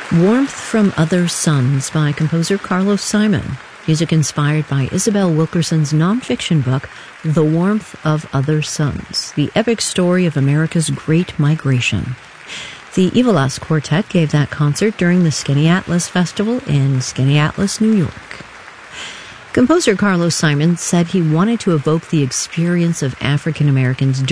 Warmth from Other Suns by composer Carlos Simon. Music inspired by Isabel Wilkerson's nonfiction book, The Warmth of Other Suns, the epic story of America's Great Migration. The Evelas Quartet gave that concert during the Skinny Atlas Festival in Skinny Atlas, New York. Composer Carlos Simon said he wanted to evoke the experience of African Americans